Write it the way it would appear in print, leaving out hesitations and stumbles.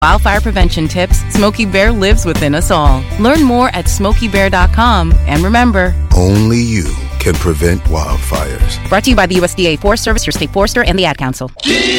Wildfire prevention tips, Smokey Bear lives within us all. Learn more at SmokeyBear.com. And remember, only you can prevent wildfires. Brought to you by the USDA Forest Service, your state forester, and the Ad Council.